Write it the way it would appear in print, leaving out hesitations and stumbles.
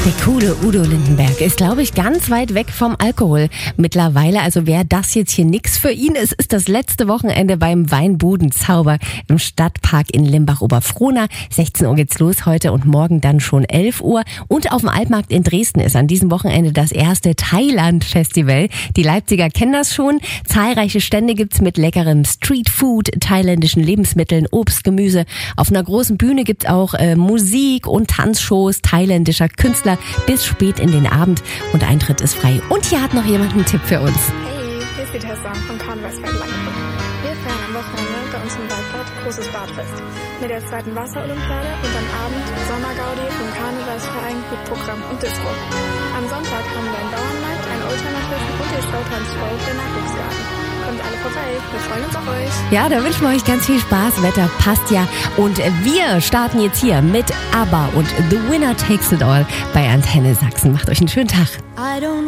Der coole Udo Lindenberg ist, glaube ich, ganz weit weg vom Alkohol mittlerweile. Also wäre das jetzt hier nix für ihn. Es ist das letzte Wochenende beim Weinbudenzauber im Stadtpark in Limbach-Oberfrohna. 16 Uhr geht's los heute und morgen dann schon 11 Uhr. Und auf dem Altmarkt in Dresden ist an diesem Wochenende das erste Thailand-Festival. Die Leipziger kennen das schon. Zahlreiche Stände gibt's mit leckerem Streetfood, thailändischen Lebensmitteln, Obst, Gemüse. Auf einer großen Bühne gibt's auch Musik und Tanzshows thailändischer Künstler bis spät in den Abend und Eintritt ist frei. Und hier hat noch jemand einen Tipp für uns. Hey, hier ist die Tessa von Karnevalsfeld Langenbrück. Wir feiern am Wochenende bei uns im Waldbad großes Badfest mit der zweiten Wasserolympiade und am Abend Sommergaudi vom Karnevalsverein mit Programm und Disco. Am Sonntag haben wir einen Bauernmarkt, ein Oldtimer-Treffen und die Showtanzshow der Nachwuchsjahren. Kommt alle vorbei, wir freuen uns auf euch. Ja, da wünschen wir euch ganz viel Spaß. Wetter passt ja. Und wir starten jetzt hier mit ABBA und The Winner Takes It All bei Antenne Sachsen. Macht euch einen schönen Tag.